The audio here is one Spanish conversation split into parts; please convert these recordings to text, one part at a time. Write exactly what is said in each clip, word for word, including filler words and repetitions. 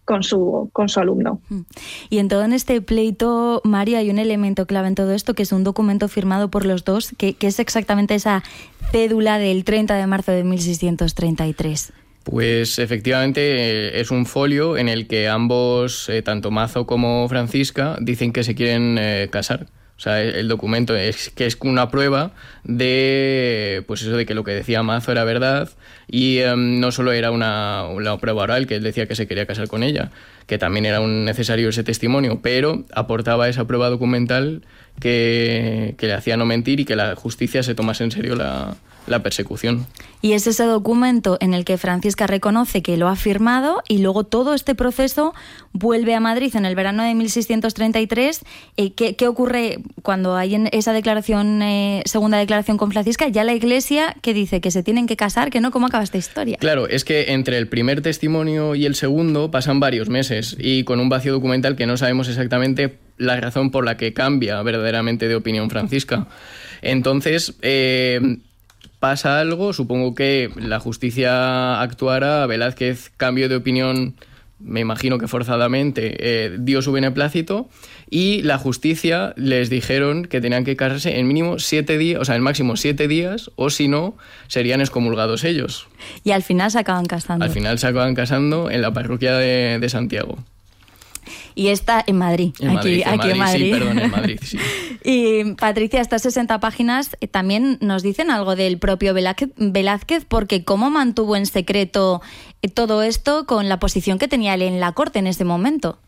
con su, con su alumno. Y en todo en este pleito, Mario, hay un elemento clave en todo esto, que es un documento firmado por los dos, que, que es exactamente esa cédula del treinta de marzo de mil seiscientos treinta y tres. Pues efectivamente eh, es un folio en el que ambos, eh, tanto Mazo como Francisca, dicen que se quieren eh, casar. O sea, el documento es que es una prueba de, pues eso, de que lo que decía Mazo era verdad, y um, no solo era una, una prueba oral, que él decía que se quería casar con ella, que también era un necesario ese testimonio, pero aportaba esa prueba documental que, que le hacía no mentir y que la justicia se tomase en serio la, la persecución. Y es ese documento en el que Francisca reconoce que lo ha firmado, y luego todo este proceso vuelve a Madrid en el verano de mil seiscientos treinta y tres. Eh, ¿qué, ¿Qué ocurre cuando hay en esa declaración, eh, segunda declaración con Francisca? Ya la Iglesia, que dice que se tienen que casar, que no, ¿cómo acaba esta historia? Claro, es que entre el primer testimonio y el segundo pasan varios meses, y con un vacío documental que no sabemos exactamente la razón por la que cambia verdaderamente de opinión Francisca. Entonces, eh, pasa algo, supongo que la justicia actuará, Velázquez cambió de opinión, me imagino que forzadamente, eh, dio su beneplácito, y la justicia les dijeron que tenían que casarse en mínimo siete días, o sea, en máximo siete días, o si no, serían excomulgados ellos. Y al final se acaban casando. Al final se acaban casando en la parroquia de, de Santiago. Y está en Madrid, en aquí, Madrid, en aquí Madrid, en Madrid. Sí, perdón, en Madrid, sí. Y Patricia, estas sesenta páginas eh, también nos dicen algo del propio Velázquez, Velázquez, porque cómo mantuvo en secreto eh, todo esto con la posición que tenía él en la corte en ese momento.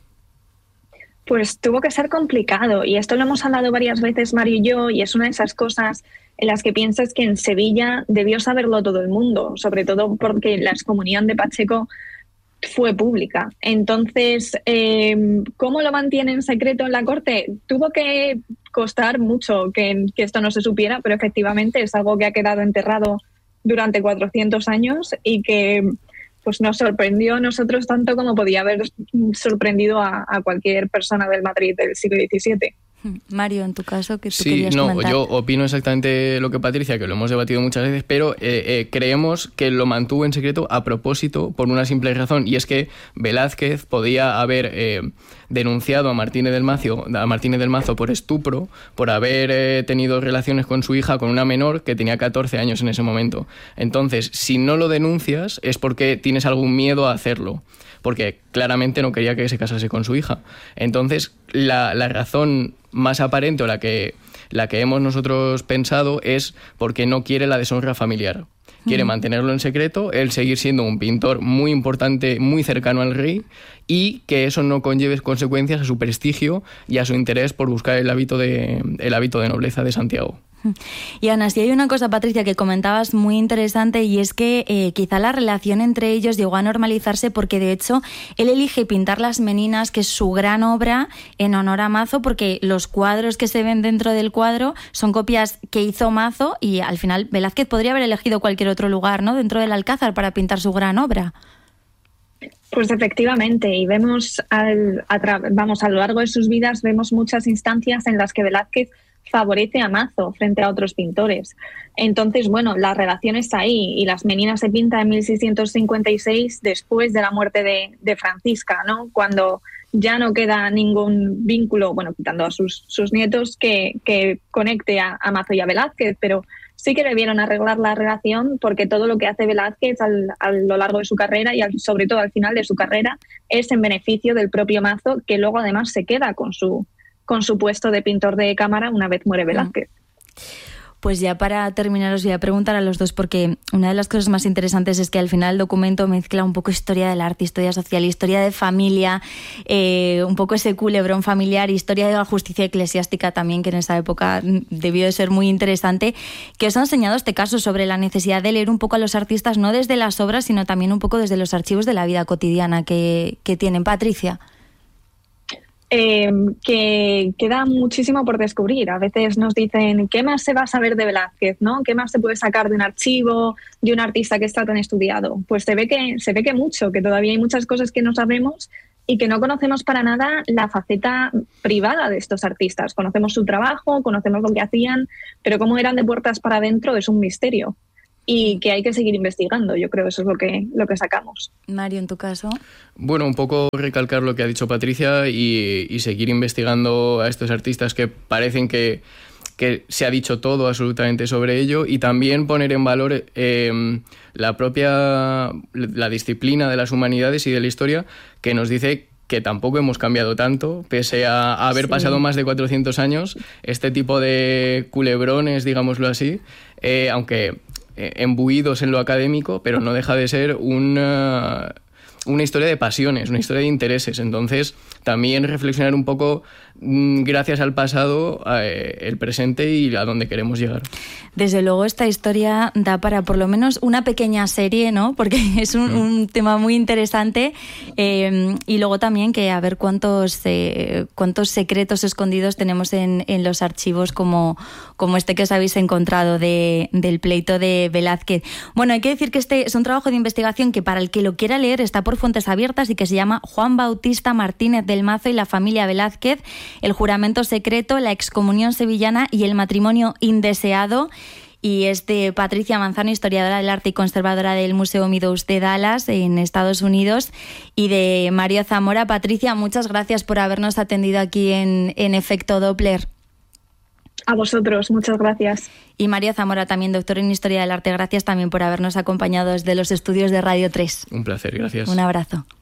Pues tuvo que ser complicado, y esto lo hemos hablado varias veces Mario y yo, y es una de esas cosas en las que piensas que en Sevilla debió saberlo todo el mundo, sobre todo porque la excomunión de Pacheco fue pública. Entonces, eh, ¿cómo lo mantiene en secreto en la corte? Tuvo que costar mucho que, que esto no se supiera, pero efectivamente es algo que ha quedado enterrado durante cuatrocientos años y que pues nos sorprendió a nosotros tanto como podía haber sorprendido a, a cualquier persona del Madrid del siglo diecisiete. Mario, en tu caso, ¿qué tú sí, querías no, comentar? yo opino exactamente lo que Patricia, que lo hemos debatido muchas veces, pero eh, eh, creemos que lo mantuvo en secreto a propósito por una simple razón, y es que Velázquez podía haber eh, denunciado a Martínez del Mazo, a Martínez del Mazo por estupro, por haber eh, tenido relaciones con su hija, con una menor que tenía catorce años en ese momento. Entonces, si no lo denuncias es porque tienes algún miedo a hacerlo, porque claramente no quería que se casase con su hija. Entonces, la, la razón más aparente, o la que, la que hemos nosotros pensado, es porque no quiere la deshonra familiar. Quiere mantenerlo en secreto, él seguir siendo un pintor muy importante, muy cercano al rey, y que eso no conlleve consecuencias a su prestigio y a su interés por buscar el hábito de, el hábito de nobleza de Santiago. Y Ana, si hay una cosa, Patricia, que comentabas muy interesante, y es que eh, quizá la relación entre ellos llegó a normalizarse porque de hecho él elige pintar Las Meninas, que es su gran obra, en honor a Mazo, porque los cuadros que se ven dentro del cuadro son copias que hizo Mazo, y al final Velázquez podría haber elegido cualquier otro lugar, ¿no?, dentro del Alcázar para pintar su gran obra. Pues efectivamente, y vemos, al, a tra- vamos, a lo largo de sus vidas, vemos muchas instancias en las que Velázquez favorece a Mazo frente a otros pintores. Entonces, bueno, la relación está ahí, y Las Meninas se pinta en mil seiscientos cincuenta y seis, después de la muerte de, de Francisca, ¿no?, cuando ya no queda ningún vínculo, bueno, quitando a sus, sus nietos, que, que conecte a, a Mazo y a Velázquez, pero sí que debieron arreglar la relación, porque todo lo que hace Velázquez al, a lo largo de su carrera, y al, sobre todo al final de su carrera, es en beneficio del propio Mazo, que luego además se queda con su con su puesto de pintor de cámara una vez muere Velázquez. Pues ya para terminar os voy a preguntar a los dos, porque una de las cosas más interesantes es que al final el documento mezcla un poco historia del arte, historia social, historia de familia, eh, un poco ese culebrón familiar, historia de la justicia eclesiástica también, que en esa época debió de ser muy interesante. ¿Qué os ha enseñado este caso sobre la necesidad de leer un poco a los artistas, no desde las obras, sino también un poco desde los archivos de la vida cotidiana que, que tienen? Patricia. Eh, que queda muchísimo por descubrir. A veces nos dicen, ¿qué más se va a saber de Velázquez, ¿no? ¿Qué más se puede sacar de un archivo, de un artista que está tan estudiado? Pues se ve que, se ve que mucho, que todavía hay muchas cosas que no sabemos y que no conocemos para nada la faceta privada de estos artistas. Conocemos su trabajo, conocemos lo que hacían, pero cómo eran de puertas para adentro es un misterio. y que hay que seguir investigando. Yo creo que eso es lo que, lo que sacamos. Mario, en tu caso. Bueno, un poco recalcar lo que ha dicho Patricia y, y seguir investigando a estos artistas que parecen que, que se ha dicho todo absolutamente sobre ello, y también poner en valor eh, la propia la disciplina de las humanidades y de la historia, que nos dice que tampoco hemos cambiado tanto, pese a haber sí. pasado más de cuatrocientos años. Este tipo de culebrones, digámoslo así, eh, aunque eh, embuidos en lo académico, pero no deja de ser una, una historia de pasiones, una historia de intereses. Entonces, también reflexionar un poco, gracias al pasado, eh, el presente y a dónde queremos llegar. Desde luego esta historia da para por lo menos una pequeña serie, ¿no? Porque es un, mm. un tema muy interesante, eh, y luego también que a ver cuántos eh, cuántos secretos escondidos tenemos en, en los archivos como, como este que os habéis encontrado de, del pleito de Velázquez. Bueno, hay que decir que este es un trabajo de investigación que, para el que lo quiera leer, está por fuentes abiertas y que se llama Juan Bautista Martínez del Mazo y la familia Velázquez: el juramento secreto, la excomunión sevillana y el matrimonio indeseado. Y es de Patricia Manzano, historiadora del arte y conservadora del Museo Meadows de Dallas, en Estados Unidos, y de Mario Zamora. Patricia, muchas gracias por habernos atendido aquí en, en Efecto Doppler. A vosotros, muchas gracias. Y Mario Zamora, también doctor en Historia del Arte, gracias también por habernos acompañado desde los estudios de Radio tres. Un placer, gracias. Un abrazo.